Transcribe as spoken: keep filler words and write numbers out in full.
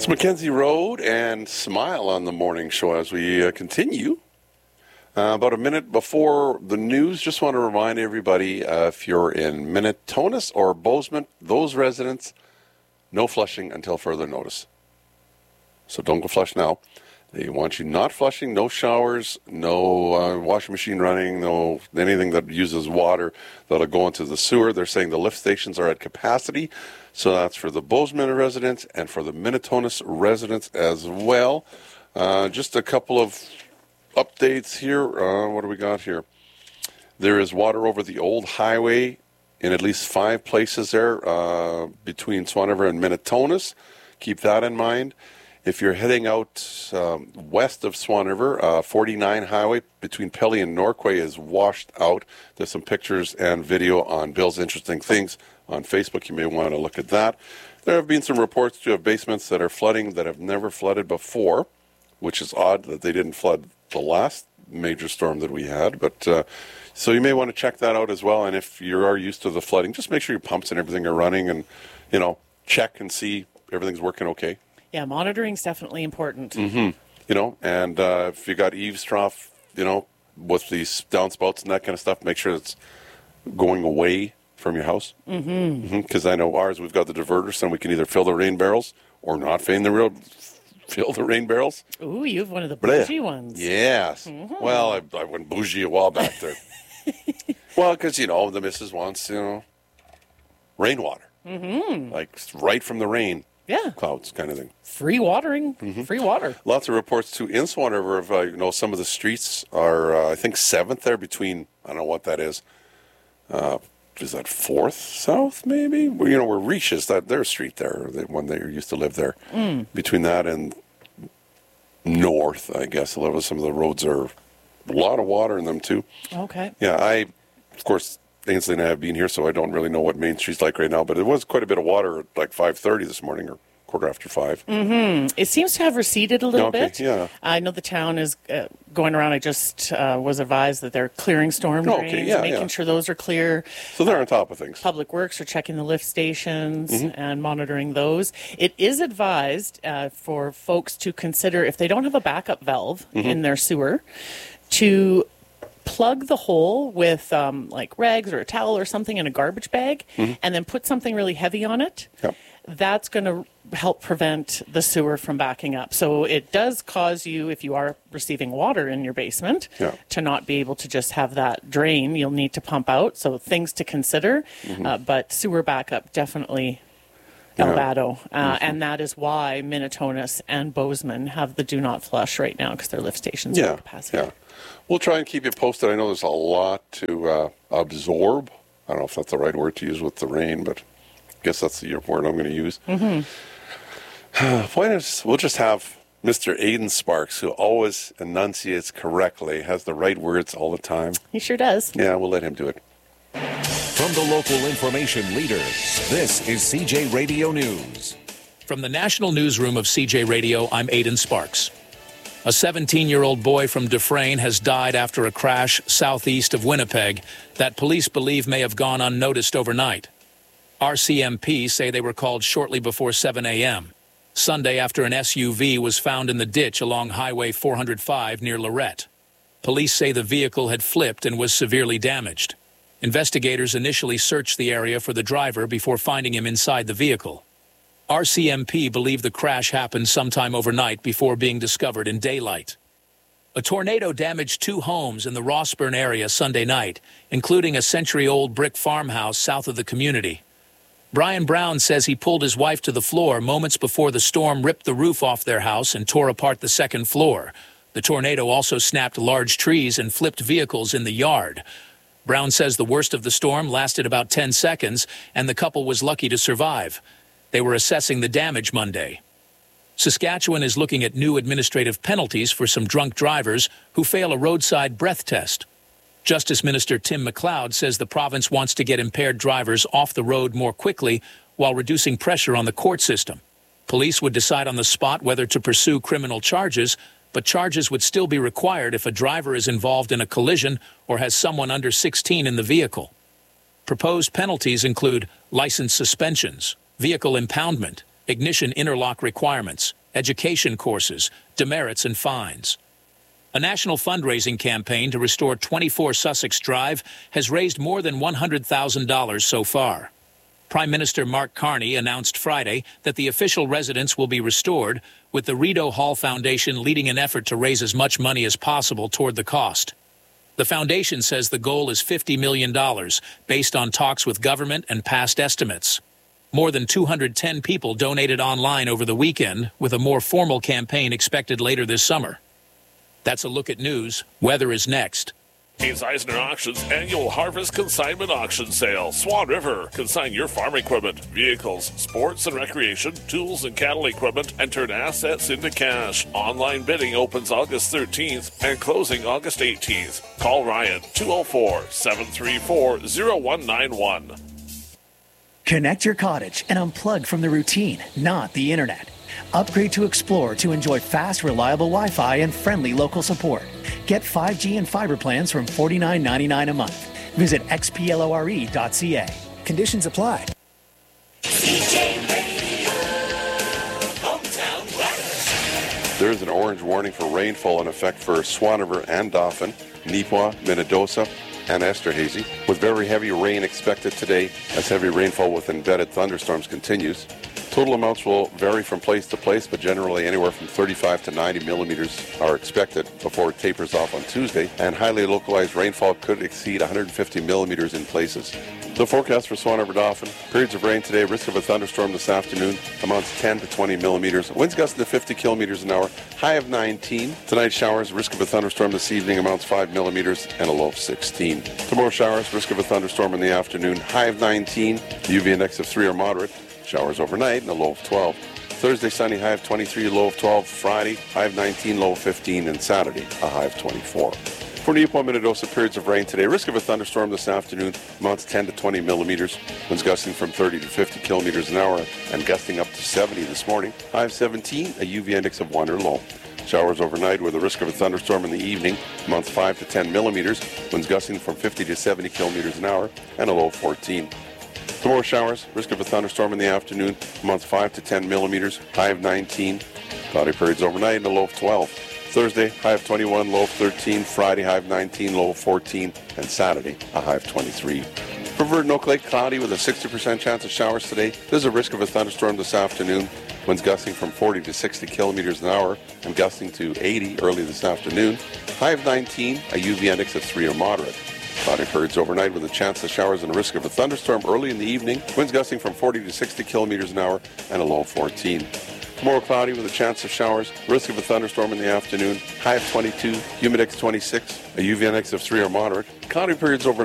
It's Mackenzie Road and Smile on the morning show as we uh, continue. Uh, about a minute before the news, just want to remind everybody, uh, if you're in Minitonas or Bozeman, those residents, no flushing until further notice. So don't go flush now. They want you not flushing, no showers, no uh, washing machine running, no anything that uses water that'll go into the sewer. They're saying the lift stations are at capacity. So that's for the Bozeman residents and for the Minitonas residents as well. Uh, just a couple of updates here. Uh, what do we got here? There is water over the old highway in at least five places there uh, between Swan River and Minitonas. Keep that in mind. If you're heading out um, west of Swan River, uh, forty-nine highway between Pelly and Norquay is washed out. There's some pictures and video on Bill's Interesting Things on Facebook. You may want to look at that. There have been some reports to have basements that are flooding that have never flooded before, which is odd that they didn't flood the last major storm that we had. But uh, so you may want to check that out as well. And if you are used to the flooding, just make sure your pumps and everything are running and, you know, check and see everything's working okay. Yeah, monitoring's definitely important. Mm-hmm. You know, and uh, if you got eaves trough, you know, with these downspouts and that kind of stuff, make sure it's going away from your house. Mm-hmm. Because mm-hmm. I know ours, we've got the diverters, and we can either fill the rain barrels or not fill the real, fill the rain barrels. Ooh, you have one of the bougie Blech. ones. Yes. Mm-hmm. Well, I, I went bougie a while back there. Well, because, you know, the missus wants, you know, rainwater. Mm-hmm. Like right from the rain. Yeah. Clouds kind of thing. Free watering, mm-hmm. free water. Lots of reports, too, in Swan River of, uh, you know, some of the streets are, uh, I think, seventh there between, I don't know what that is. Uh, is that fourth south, maybe? Well, you know, where Reach is, that their street there, the one they used to live there. Mm. Between that and north, I guess, a lot of some of the roads are a lot of water in them, too. Okay. Yeah, I, of course, Ainsley and I have been here, so I don't really know what Main Street's like right now, but it was quite a bit of water at like five thirty this morning, or quarter after five. Mm-hmm. It seems to have receded a little okay, bit. Yeah. I know the town is uh, going around. I just uh, was advised that they're clearing storm oh, drains, okay, yeah, making yeah. sure those are clear. So they're on top of things. Public Works are checking the lift stations mm-hmm. and monitoring those. It is advised uh, for folks to consider, if they don't have a backup valve mm-hmm. in their sewer, to plug the hole with um, like rags or a towel or something in a garbage bag, mm-hmm. and then put something really heavy on it. Yep. That's going to help prevent the sewer from backing up. So it does cause you, if you are receiving water in your basement, yeah. to not be able to just have that drain. You'll need to pump out. So things to consider. Mm-hmm. Uh, but sewer backup, definitely Albado. Uh, mm-hmm. And that is why Minitonas and Bozeman have the do not flush right now, because their lift stations yeah. are at capacity. Yeah. We'll try and keep you posted. I know there's a lot to uh, absorb. I don't know if that's the right word to use with the rain, but I guess that's the word I'm going to use. Mm-hmm. Why not, we'll just have Mister Aidan Sparks, who always enunciates correctly, has the right words all the time. He sure does. Yeah, we'll let him do it. From the local information leader, this is C J Radio News. From the National Newsroom of C J Radio, I'm Aidan Sparks. A seventeen-year-old boy from Dufresne has died after a crash southeast of Winnipeg that police believe may have gone unnoticed overnight. R C M P say they were called shortly before seven a.m. Sunday after an S U V was found in the ditch along Highway four oh five near Lorette. Police say the vehicle had flipped and was severely damaged. Investigators initially searched the area for the driver before finding him inside the vehicle. R C M P believe the crash happened sometime overnight before being discovered in daylight. A tornado damaged two homes in the Rossburn area Sunday night, including a century-old brick farmhouse south of the community. Brian Brown says he pulled his wife to the floor moments before the storm ripped the roof off their house and tore apart the second floor. The tornado also snapped large trees and flipped vehicles in the yard. Brown says the worst of the storm lasted about ten seconds, and the couple was lucky to survive. They were assessing the damage Monday. Saskatchewan is looking at new administrative penalties for some drunk drivers who fail a roadside breath test. Justice Minister Tim McLeod says the province wants to get impaired drivers off the road more quickly while reducing pressure on the court system. Police would decide on the spot whether to pursue criminal charges, but charges would still be required if a driver is involved in a collision or has someone under sixteen in the vehicle. Proposed penalties include license suspensions, vehicle impoundment, ignition interlock requirements, education courses, demerits, and fines. A national fundraising campaign to restore twenty-four Sussex Drive has raised more than one hundred thousand dollars so far. Prime Minister Mark Carney announced Friday that the official residence will be restored, with the Rideau Hall Foundation leading an effort to raise as much money as possible toward the cost. The foundation says the goal is fifty million dollars, based on talks with government and past estimates. More than two hundred ten people donated online over the weekend, with a more formal campaign expected later this summer. That's a look at news. Weather is next. Hayes Eisner Auctions annual Harvest Consignment Auction Sale. Swan River. Consign your farm equipment, vehicles, sports and recreation, tools and cattle equipment, and turn assets into cash. Online bidding opens August thirteenth and closing August eighteenth. Call Ryan, two oh four, seven three four, oh one nine one. Connect your cottage and unplug from the routine, not the internet. Upgrade to Explore to enjoy fast, reliable Wi-Fi and friendly local support. Get five G and fiber plans from forty-nine ninety-nine a month. Visit x p l o r e dot c a. Conditions apply. There's an orange warning for rainfall in effect for Swan River and Dauphin, Neepawa, Minnedosa, and Esterhazy, with very heavy rain expected today as heavy rainfall with embedded thunderstorms continues. Total amounts will vary from place to place, but generally anywhere from thirty-five to ninety millimeters are expected before it tapers off on Tuesday, and highly localized rainfall could exceed one hundred fifty millimeters in places. The forecast for Swan River Dauphin: periods of rain today, risk of a thunderstorm this afternoon, amounts ten to twenty millimeters, winds gusting to fifty kilometers an hour, high of nineteen. Tonight showers, risk of a thunderstorm this evening, amounts five millimeters, and a low of sixteen. Tomorrow showers, risk of a thunderstorm in the afternoon, high of nineteen, U V index of three or moderate. Showers overnight and a low of twelve. Thursday, sunny, high of twenty-three, low of twelve. Friday, high of nineteen, low of fifteen. And Saturday, a high of twenty-four. For Neepawa, Minnedosa, periods of rain today. Risk of a thunderstorm this afternoon, amounts ten to twenty millimeters. Winds gusting from thirty to fifty kilometers an hour and gusting up to seventy this morning. High of seventeen, a U V index of one or low. Showers overnight with a risk of a thunderstorm in the evening, amounts five to ten millimeters. Winds gusting from fifty to seventy kilometers an hour and a low of fourteen. Tomorrow showers, risk of a thunderstorm in the afternoon, amounts five to ten millimeters, high of nineteen. Cloudy periods overnight and a low of twelve. Thursday, high of twenty-one, low of thirteen. Friday, high of nineteen, low of fourteen. And Saturday, a high of twenty-three. For Verdun Oak Lake, cloudy with a sixty percent chance of showers today. There's a risk of a thunderstorm this afternoon. Winds gusting from forty to sixty kilometers an hour and gusting to eighty early this afternoon. High of nineteen, a U V index of three or moderate. Cloudy periods overnight with a chance of showers and a risk of a thunderstorm early in the evening. Winds gusting from forty to sixty kilometers an hour and a low of fourteen. Tomorrow cloudy with a chance of showers, risk of a thunderstorm in the afternoon. High of twenty-two, humidex twenty-six, a U V index of three or moderate. Cloudy periods overnight.